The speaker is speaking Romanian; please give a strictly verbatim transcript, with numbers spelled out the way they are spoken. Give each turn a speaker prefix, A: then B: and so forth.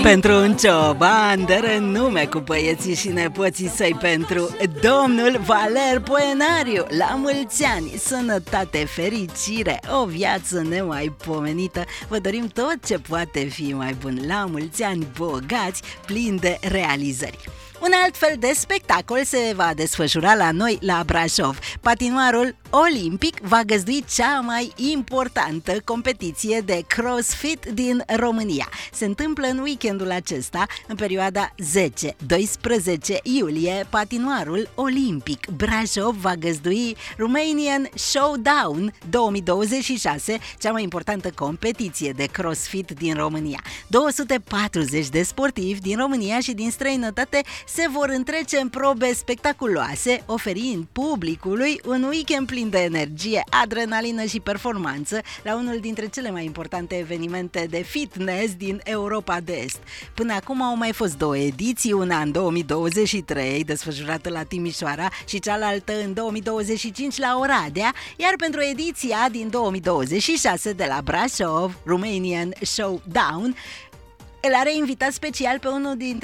A: Pentru un cioban de renume cu băieții și nepoții săi, pentru domnul Valer Poenariu, la mulți ani, sănătate, fericire, o viață nemaipomenită. Vă dorim tot ce poate fi mai bun. La mulți ani bogați, plini de realizări. Un alt fel de spectacol se va desfășura la noi, la Brașov. Patinoarul olimpic va găzdui cea mai importantă competiție de crossfit din România. Se întâmplă în weekendul acesta, în perioada zece doisprezece iulie. Patinoarul olimpic Brașov va găzdui Romanian Showdown două mii douăzeci și șase, cea mai importantă competiție de crossfit din România. două sute patruzeci de sportivi din România și din străinătate se vor întrece în probe spectaculoase, oferind publicului un weekend plin de energie, adrenalină și performanță la unul dintre cele mai importante evenimente de fitness din Europa de Est. Până acum au mai fost două ediții, una în două mii douăzeci și trei, desfășurată la Timișoara, și cealaltă în două mii douăzeci și cinci la Oradea, iar pentru ediția din două mii douăzeci și șase de la Brașov, Romanian Showdown, îl are invitat special pe unul dintre